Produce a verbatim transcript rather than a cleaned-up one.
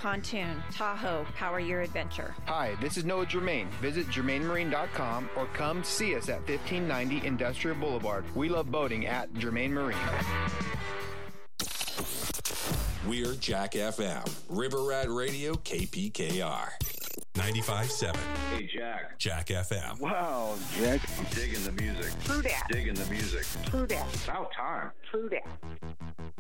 Pontoon, Tahoe, power your adventure. Hi, this is Noah Germain. Visit germain marine dot com or come see us at fifteen ninety Industrial Boulevard. We love boating at Germain Marine. We're Jack F M, River Rat Radio, K P K R. ninety-five point seven. Hey, Jack. Jack F M. Wow, Jack. I'm digging the music. True that. Digging the music. True that. About time. True that.